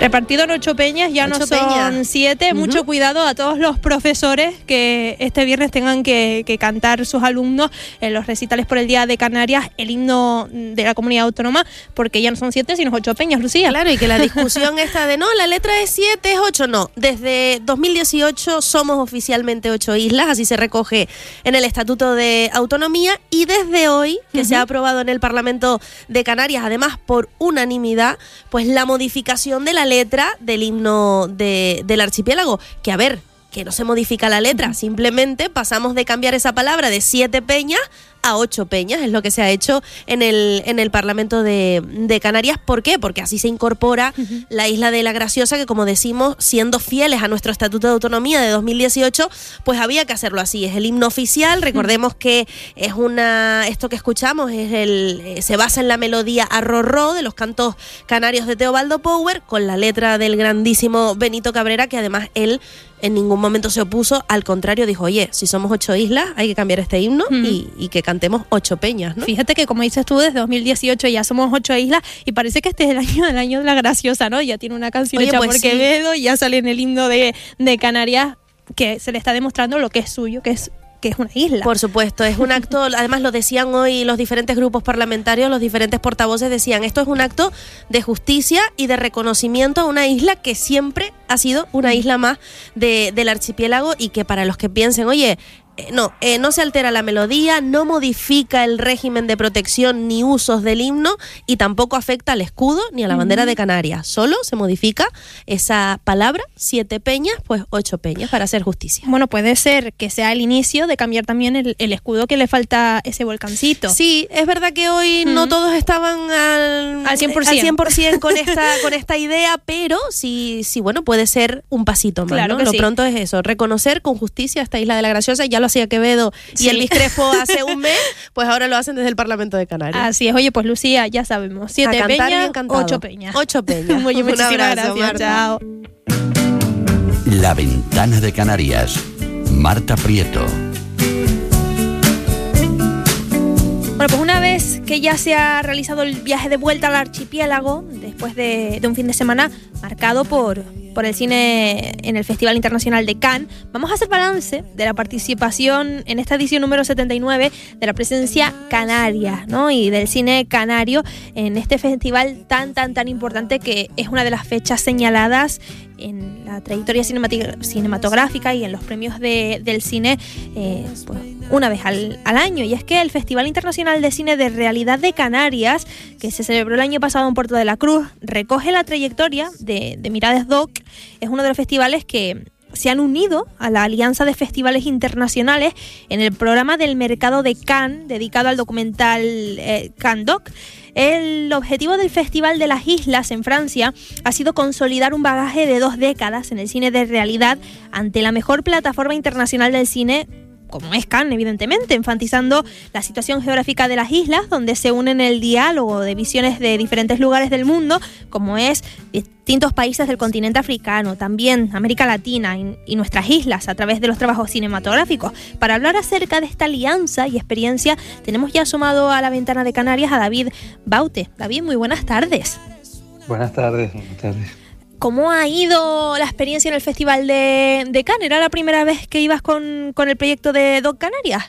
Repartido en 8 peñas, ya 8 no son 7. Mucho cuidado a todos los profesores que este viernes tengan que cantar sus alumnos en los recitales por el Día de Canarias el himno de la comunidad autónoma, porque ya no son 7, sino 8 peñas, Lucía. Claro, y que la discusión esta de no, la letra es 7, es 8, no. Desde 2018 somos oficialmente 8 islas, así se recoge en el Estatuto de Autonomía, y desde hoy, que se ha aprobado en el Parlamento de Canarias, además por unanimidad, pues la modificación de la letra del himno del archipiélago, que a ver, que no se modifica la letra, simplemente pasamos de cambiar esa palabra de 7 peñas a 8 peñas, es lo que se ha hecho en el Parlamento de Canarias. ¿Por qué? Porque así se incorpora la isla de La Graciosa, que como decimos, siendo fieles a nuestro Estatuto de Autonomía de 2018, pues había que hacerlo así. Es el himno oficial, recordemos que es esto que escuchamos se basa en la melodía Arrorró de los cantos canarios de Teobaldo Power, con la letra del grandísimo Benito Cabrera, que además él en ningún momento se opuso, al contrario dijo, oye, si somos 8 islas hay que cambiar este himno y que cantemos 8 peñas, ¿no? Fíjate que, como dices tú, desde 2018 ya somos 8 islas y parece que este es el año de La Graciosa, ¿no? Ya tiene una canción hecha por Quevedo y ya sale en el himno de Canarias, que se le está demostrando lo que es suyo, que es una isla. Por supuesto, es un acto, además lo decían hoy los diferentes grupos parlamentarios, los diferentes portavoces decían, esto es un acto de justicia y de reconocimiento a una isla que siempre ha sido una isla más del archipiélago, y que para los que piensen, oye, no se altera la melodía, no modifica el régimen de protección ni usos del himno, y tampoco afecta al escudo ni a la bandera de Canarias. Solo se modifica esa palabra, 7 peñas, pues 8 peñas, para hacer justicia. Bueno, puede ser que sea el inicio de cambiar también el escudo, que le falta ese volcancito. Sí, es verdad que hoy no todos estaban al 100% con esta idea, pero sí, bueno, puede ser un pasito más, claro, ¿no? Lo pronto es eso, reconocer con justicia esta isla de La Graciosa. Ya lo hacía Quevedo y Elvis Crespo hace un mes, pues ahora lo hacen desde el Parlamento de Canarias. Así es. Oye, pues Lucía, ya sabemos, 7 peñas, 8 peñas. 8 peñas. Muchísimas gracias, Marta. Chao. La Ventana de Canarias. Marta Prieto. Bueno, pues una vez que ya se ha realizado el viaje de vuelta al archipiélago, después de un fin de semana marcado por el cine en el Festival Internacional de Cannes, vamos a hacer balance de la participación en esta edición número 79 de la presencia canaria, ¿no? Y del cine canario en este festival tan importante, que es una de las fechas señaladas en la trayectoria cinematográfica y en los premios del cine, pues una vez al año. Y es que el Festival Internacional de Cine de Realidad de Canarias, que se celebró el año pasado en Puerto de la Cruz, recoge la trayectoria de Mirades Doc. Es uno de los festivales que se han unido a la Alianza de Festivales Internacionales en el programa del mercado de Cannes, dedicado al documental Cannes Doc. El objetivo del Festival de las Islas en Francia ha sido consolidar un bagaje de 2 décadas en el cine de realidad ante la mejor plataforma internacional del cine, como es Cannes, evidentemente, enfatizando la situación geográfica de las islas, donde se unen el diálogo de visiones de diferentes lugares del mundo, como es distintos países del continente africano, también América Latina y nuestras islas, a través de los trabajos cinematográficos. Para hablar acerca de esta alianza y experiencia, tenemos ya sumado a la Ventana de Canarias a David Baute. David, muy buenas tardes. Buenas tardes, buenas tardes. ¿Cómo ha ido la experiencia en el Festival de Cannes? ¿Era la primera vez que ibas con el proyecto de Doc Canarias?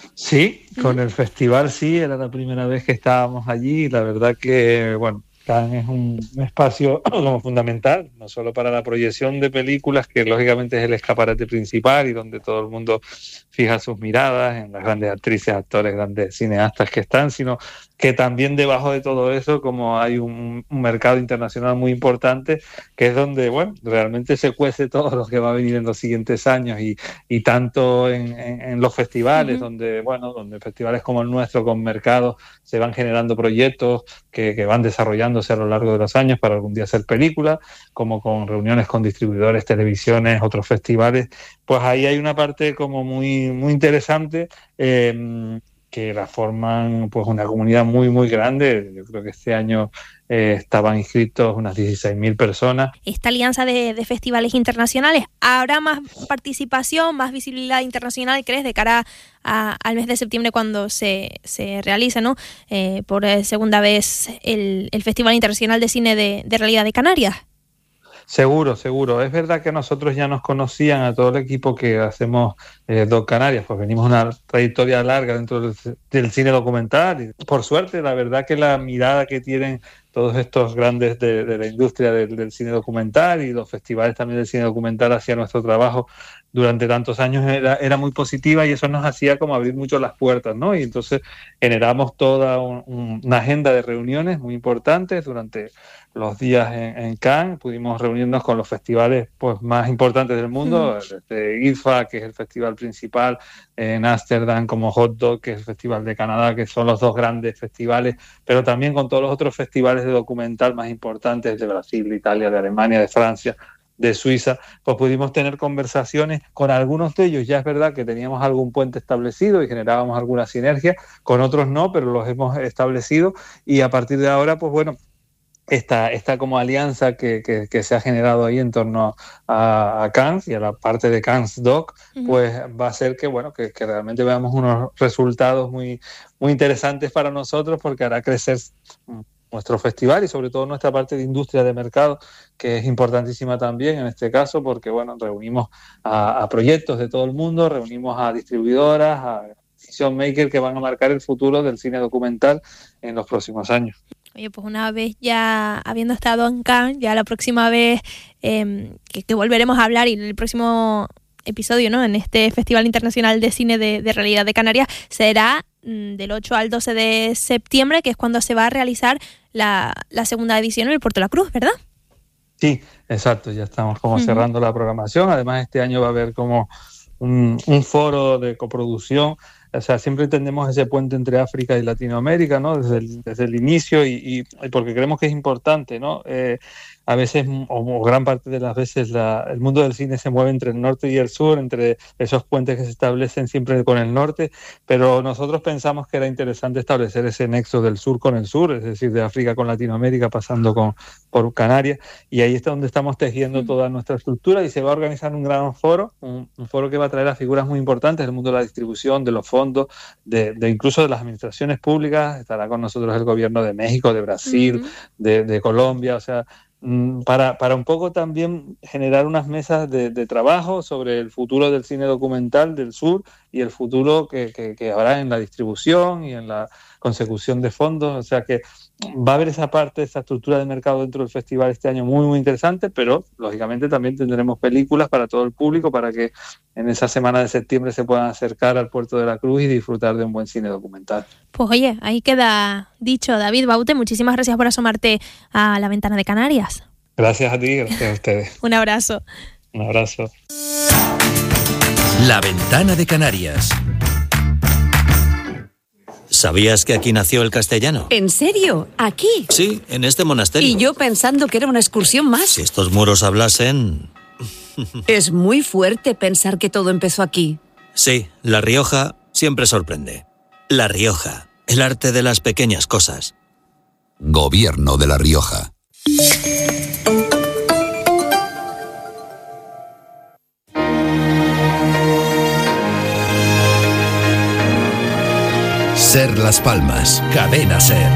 Sí, con el festival sí, era la primera vez que estábamos allí, y la verdad que, bueno, Cannes es un espacio como fundamental, no solo para la proyección de películas, que lógicamente es el escaparate principal y donde todo el mundo fija sus miradas en las grandes actrices, actores, grandes cineastas que están, sino que también debajo de todo eso, como hay un mercado internacional muy importante, que es donde, bueno, realmente se cuece todo lo que va a venir en los siguientes años, y tanto en los festivales, donde festivales como el nuestro, con mercados, se van generando proyectos que van desarrollándose a lo largo de los años para algún día hacer películas, como con reuniones con distribuidores, televisiones, otros festivales, pues ahí hay una parte como muy interesante, que la forman pues una comunidad muy grande. Yo creo que este año estaban inscritos unas 16.000 personas. Esta alianza de festivales internacionales, ¿habrá más participación, más visibilidad internacional, crees, de cara al mes de septiembre, cuando se realiza, ¿no? Por segunda vez el Festival Internacional de Cine de Realidad de Canarias? Seguro. Es verdad que nosotros ya nos conocían a todo el equipo que hacemos Doc Canarias, pues venimos una trayectoria larga dentro del cine documental. Y por suerte, la verdad que la mirada que tienen todos estos grandes de la industria del cine documental y los festivales también del cine documental hacia nuestro trabajo durante tantos años era muy positiva, y eso nos hacía como abrir mucho las puertas, ¿no? Y entonces generamos toda una agenda de reuniones muy importantes durante los días en Cannes. Pudimos reunirnos con los festivales pues más importantes del mundo, desde IFA, que es el festival principal, en Ámsterdam, como Hot Dog, que es el festival de Canadá, que son los dos grandes festivales, pero también con todos los otros festivales de documental más importantes de Brasil, de Italia, de Alemania, de Francia, de Suiza. Pues pudimos tener conversaciones con algunos de ellos. Ya es verdad que teníamos algún puente establecido y generábamos alguna sinergia, con otros no, pero los hemos establecido, y a partir de ahora, pues bueno, esta como alianza que se ha generado ahí en torno a Cannes y a la parte de Cannes Doc, pues va a hacer que realmente veamos unos resultados muy, muy interesantes para nosotros, porque hará crecer nuestro festival y sobre todo nuestra parte de industria de mercado, que es importantísima también en este caso, porque bueno, reunimos a proyectos de todo el mundo, reunimos a distribuidoras, a decision makers que van a marcar el futuro del cine documental en los próximos años. Oye, pues una vez ya habiendo estado en Cannes, ya la próxima vez que volveremos a hablar, y en el próximo episodio, ¿no?, en este Festival Internacional de Cine de Realidad de Canarias, será del 8 al 12 de septiembre, que es cuando se va a realizar la segunda edición en el Puerto de la Cruz, ¿verdad? Sí, exacto, ya estamos como cerrando la programación. Además, este año va a haber como un foro de coproducción. O sea, siempre entendemos ese puente entre África y Latinoamérica, ¿no? Desde el inicio, y porque creemos que es importante, ¿no? A veces, o gran parte de las veces, el mundo del cine se mueve entre el norte y el sur, entre esos puentes que se establecen siempre con el norte, pero nosotros pensamos que era interesante establecer ese nexo del sur con el sur, es decir, de África con Latinoamérica, pasando por Canarias, y ahí está donde estamos tejiendo toda nuestra estructura, y se va a organizar un gran foro, un foro que va a traer a figuras muy importantes del mundo de la distribución, de los fondos, de incluso de las administraciones públicas. Estará con nosotros el gobierno de México, de Brasil, de Colombia, o sea, para un poco también generar unas mesas de trabajo sobre el futuro del cine documental del sur y el futuro que habrá en la distribución y en la consecución de fondos. O sea que va a haber esa parte, esa estructura de mercado dentro del festival este año muy, muy interesante, pero lógicamente también tendremos películas para todo el público, para que en esa semana de septiembre se puedan acercar al Puerto de la Cruz y disfrutar de un buen cine documental. Pues oye, ahí queda dicho. David Baute, muchísimas gracias por asomarte a La Ventana de Canarias. Gracias a ti, gracias a ustedes. Un abrazo. Un abrazo. La Ventana de Canarias. ¿Sabías que aquí nació el castellano? ¿En serio? ¿Aquí? Sí, en este monasterio. Y yo pensando que era una excursión más. Si estos muros hablasen... Es muy fuerte pensar que todo empezó aquí. Sí, La Rioja siempre sorprende. La Rioja, el arte de las pequeñas cosas. Gobierno de La Rioja. Ser Las Palmas. Cadena Ser.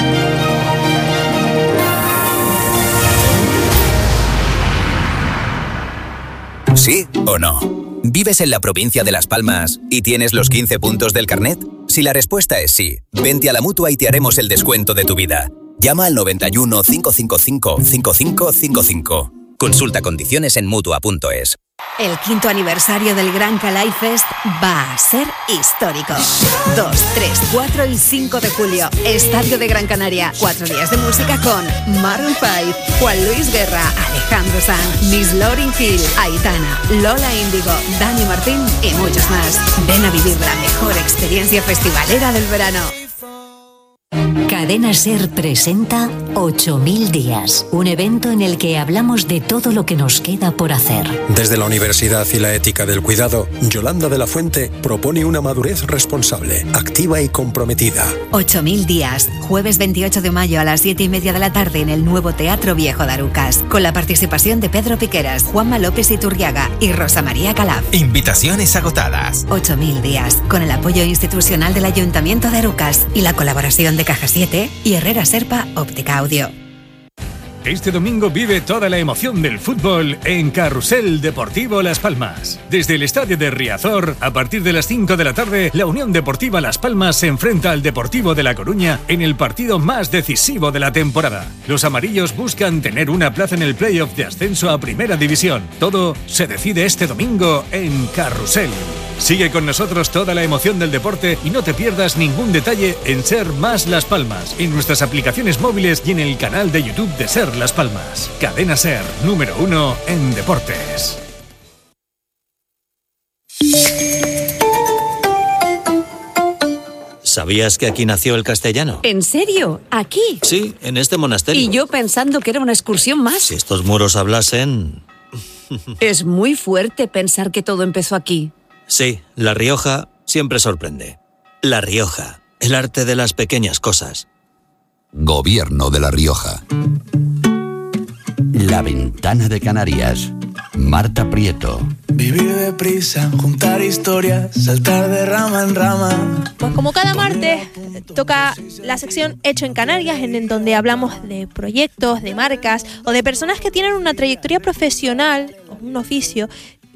¿Sí o no? ¿Vives en la provincia de Las Palmas y tienes los 15 puntos del carnet? Si la respuesta es sí, vente a la Mutua y te haremos el descuento de tu vida. Llama al 91 555 5555. Consulta condiciones en Mutua.es. El 5º aniversario del Gran Calais Fest va a ser histórico. 2, 3, 4 y 5 de julio, Estadio de Gran Canaria. 4 días de música con Maroon 5, Juan Luis Guerra, Alejandro Sanz, Miss Lauryn Hill, Aitana, Lola Índigo, Dani Martín y muchos más. Ven a vivir la mejor experiencia festivalera del verano. Cadena Ser presenta 8000 días, un evento en el que hablamos de todo lo que nos queda por hacer. Desde la Universidad y la Ética del Cuidado, Yolanda de la Fuente propone una madurez responsable, activa y comprometida. 8000 días, jueves 28 de mayo a las 7:30 de la tarde en el nuevo Teatro Viejo de Arucas, con la participación de Pedro Piqueras, Juanma López Iturriaga y Rosa María Calaf. Invitaciones agotadas. 8000 días, con el apoyo institucional del Ayuntamiento de Arucas y la colaboración de Caja 7 y Herrera Serpa Óptica Audio. Este domingo vive toda la emoción del fútbol en Carrusel Deportivo Las Palmas. Desde el estadio de Riazor, a partir de las 5 de la tarde, la Unión Deportiva Las Palmas se enfrenta al Deportivo de La Coruña en el partido más decisivo de la temporada. Los amarillos buscan tener una plaza en el playoff de ascenso a Primera División. Todo se decide este domingo en Carrusel. Sigue con nosotros toda la emoción del deporte y no te pierdas ningún detalle en Ser Más Las Palmas, en nuestras aplicaciones móviles y en el canal de YouTube de Ser Las Palmas. Cadena Ser, número 1 en deportes. ¿Sabías que aquí nació el castellano? ¿En serio? ¿Aquí? Sí, en este monasterio. Y yo pensando que era una excursión más. Si estos muros hablasen... Es muy fuerte pensar que todo empezó aquí. Sí, La Rioja siempre sorprende. La Rioja, el arte de las pequeñas cosas. Gobierno de La Rioja. La Ventana de Canarias. Marta Prieto. Vivir deprisa, juntar historias, saltar de rama en rama. Pues como cada martes toca la sección Hecho en Canarias, en donde hablamos de proyectos, de marcas o de personas que tienen una trayectoria profesional o un oficio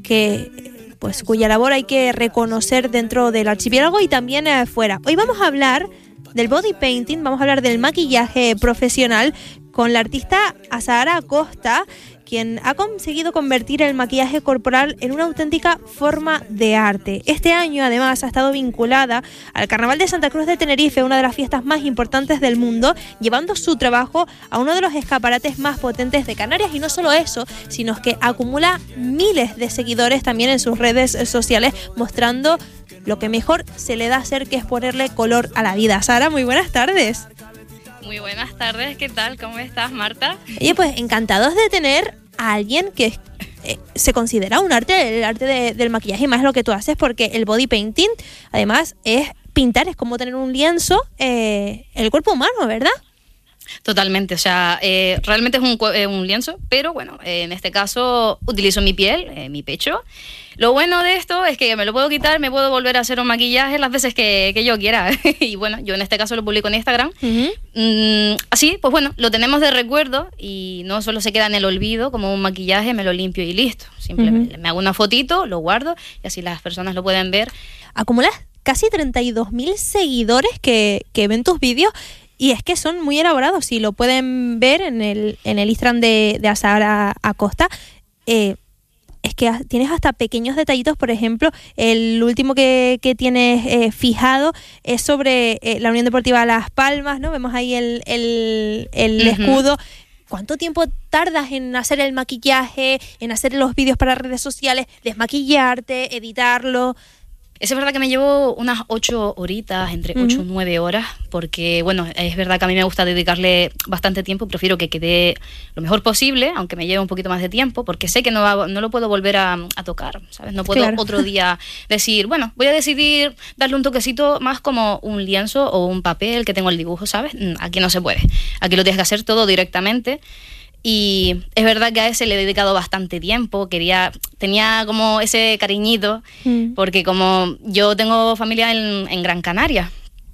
pues cuya labor hay que reconocer dentro del archipiélago y también fuera. Hoy vamos a hablar del body painting, vamos a hablar del maquillaje profesional con la artista Azahara Acosta, quien ha conseguido convertir el maquillaje corporal en una auténtica forma de arte. Este año, además, ha estado vinculada al Carnaval de Santa Cruz de Tenerife, una de las fiestas más importantes del mundo, llevando su trabajo a uno de los escaparates más potentes de Canarias. Y no solo eso, sino que acumula miles de seguidores también en sus redes sociales, mostrando lo que mejor se le da hacer, que es ponerle color a la vida. Sara, muy buenas tardes. Muy buenas tardes, ¿qué tal? ¿Cómo estás, Marta? Oye, pues encantados de tener a alguien que se considera un arte, el arte del maquillaje, y más lo que tú haces, porque el body painting, además, es pintar, es como tener un lienzo, el cuerpo humano, ¿verdad? Totalmente, o sea, realmente es un lienzo, pero bueno, en este caso utilizo mi piel, mi pecho. Lo bueno de esto es que me lo puedo quitar, me puedo volver a hacer un maquillaje las veces que yo quiera. Y bueno, yo en este caso lo publico en Instagram. Así, pues bueno, lo tenemos de recuerdo y no solo se queda en el olvido como un maquillaje, me lo limpio y listo. Simplemente me hago una fotito, lo guardo y así las personas lo pueden ver. Acumulas casi 32.000 seguidores que ven tus vídeos. Y es que son muy elaborados, y lo pueden ver en el Instagram de Azahara Acosta. Es que tienes hasta pequeños detallitos. Por ejemplo, el último que tienes fijado es sobre la Unión Deportiva Las Palmas, ¿no? Vemos ahí el escudo. ¿Cuánto tiempo tardas en hacer el maquillaje, en hacer los vídeos para redes sociales, desmaquillarte, editarlo? Es verdad que me llevo unas 8 horitas, entre 8 y 9 horas, porque bueno, es verdad que a mí me gusta dedicarle bastante tiempo, prefiero que quede lo mejor posible, aunque me lleve un poquito más de tiempo, porque sé que no lo puedo volver a tocar, ¿sabes? No puedo otro día decir, bueno, voy a decidir darle un toquecito más como un lienzo o un papel que tengo el dibujo, ¿sabes? Aquí no se puede, aquí lo tienes que hacer todo directamente. Y es verdad que a ese le he dedicado bastante tiempo, tenía como ese cariñito, porque como yo tengo familia en Gran Canaria,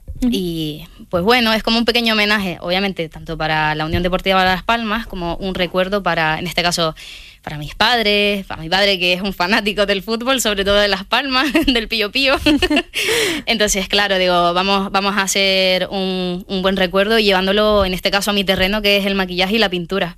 y pues bueno, es como un pequeño homenaje, obviamente, tanto para la Unión Deportiva Las Palmas como un recuerdo para, en este caso, para mis padres, para mi padre que es un fanático del fútbol, sobre todo de Las Palmas, del Pío Pío. Entonces, claro, digo, vamos a hacer un buen recuerdo y llevándolo, en este caso, a mi terreno, que es el maquillaje y la pintura.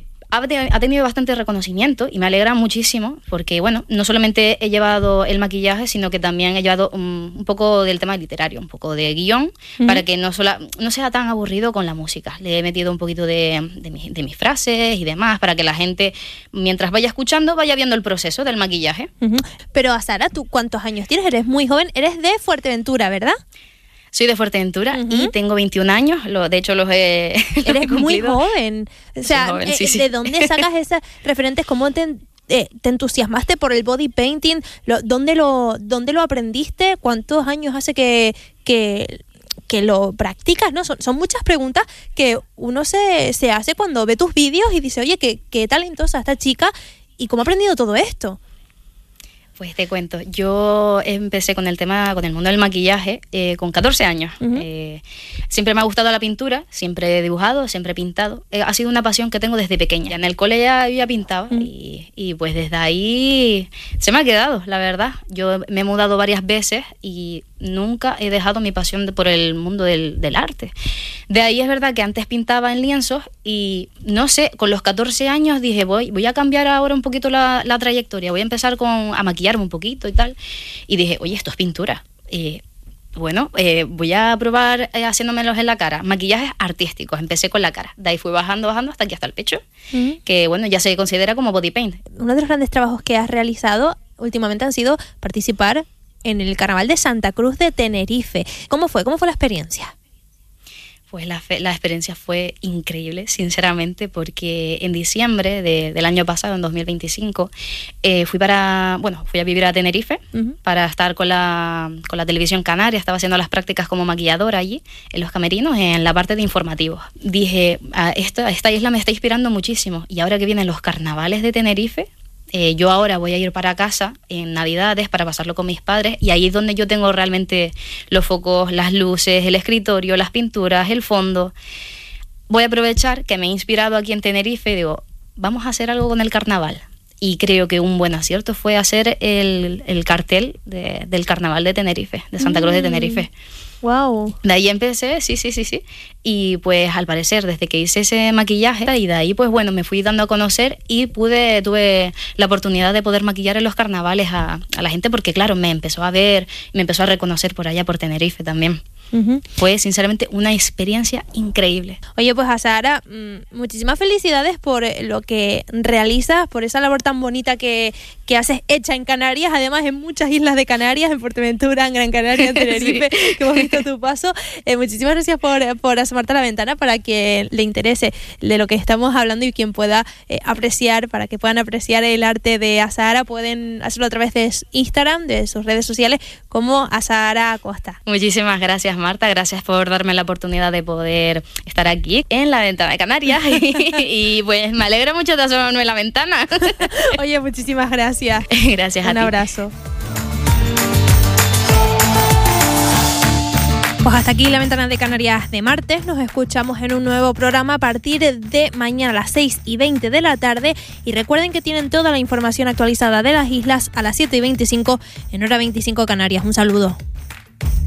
Ha tenido bastante reconocimiento y me alegra muchísimo porque, bueno, no solamente he llevado el maquillaje, sino que también he llevado un poco del tema literario, un poco de guión, para que no sea tan aburrido con la música. Le he metido un poquito de mis frases y demás, para que la gente, mientras vaya escuchando, vaya viendo el proceso del maquillaje. Pero, Azahara, ¿tú cuántos años tienes? Eres muy joven, eres de Fuerteventura, ¿verdad? Soy de Fuerteventura y tengo 21 años, de hecho los he Eres muy joven. O sea, joven, sí. ¿De dónde sacas esos referentes? ¿Cómo te entusiasmaste por el body painting? ¿Dónde lo aprendiste? ¿Cuántos años hace que lo practicas? ¿No? Son muchas preguntas que uno se hace cuando ve tus vídeos y dice, oye, qué talentosa esta chica, ¿y cómo ha aprendido todo esto? Pues te cuento, yo empecé con el mundo del maquillaje con 14 años. Siempre me ha gustado la pintura, siempre he dibujado, siempre he pintado. Ha sido una pasión que tengo desde pequeña. En el cole ya había pintado y pues desde ahí se me ha quedado, la verdad. Yo me he mudado varias veces y nunca he dejado mi pasión por el mundo del arte. De ahí es verdad que antes pintaba en lienzos y no sé, con los 14 años dije voy a cambiar ahora un poquito la trayectoria, voy a empezar a maquillarme un poquito y tal. Y dije, oye, esto es pintura. Voy a probar haciéndomelos en la cara. Maquillajes artísticos, empecé con la cara. De ahí fui bajando hasta aquí, hasta el pecho, que bueno, ya se considera como body paint. Uno de los grandes trabajos que has realizado últimamente han sido participar en el Carnaval de Santa Cruz de Tenerife. ¿Cómo fue la experiencia? Pues la experiencia fue increíble, sinceramente, porque en diciembre del año pasado, en 2025, fui a vivir a Tenerife para estar con la televisión canaria. Estaba haciendo las prácticas como maquilladora allí, en los camerinos, en la parte de informativos. Dije, esta isla me está inspirando muchísimo, y ahora que vienen los carnavales de Tenerife, yo ahora voy a ir para casa en Navidades para pasarlo con mis padres, y ahí es donde yo tengo realmente los focos, las luces, el escritorio, las pinturas, el fondo. Voy a aprovechar que me he inspirado aquí en Tenerife y digo, vamos a hacer algo con el carnaval. Y creo que un buen acierto fue hacer el cartel del carnaval de Tenerife, de Santa Cruz de Tenerife. Wow. De ahí empecé, sí. Y pues al parecer, desde que hice ese maquillaje, y de ahí pues bueno, me fui dando a conocer y tuve la oportunidad de poder maquillar en los carnavales a la gente, porque claro, me empezó a ver, me empezó a reconocer por allá, por Tenerife también. Fue sinceramente una experiencia increíble. Oye, pues Azahara, muchísimas felicidades por lo que realizas, por esa labor tan bonita que haces hecha en Canarias, además en muchas islas de Canarias, en Fuerteventura, en Gran Canaria, en Tenerife, que hemos visto tu paso. Muchísimas gracias por asomarte a la ventana para que le interese de lo que estamos hablando y quien pueda para que puedan apreciar el arte de Azahara, pueden hacerlo a través de Instagram, de sus redes sociales, como Azahara Acosta. Muchísimas gracias, Marta, gracias por darme la oportunidad de poder estar aquí en la ventana de Canarias y pues me alegra mucho de asomarme en la ventana. Oye, muchísimas gracias. Gracias a ti. Un abrazo. Pues hasta aquí la ventana de Canarias de martes. Nos escuchamos en un nuevo programa a partir de mañana a las 6:20 de la tarde. Y recuerden que tienen toda la información actualizada de las islas a las 7:25 en hora 25 Canarias. Un saludo.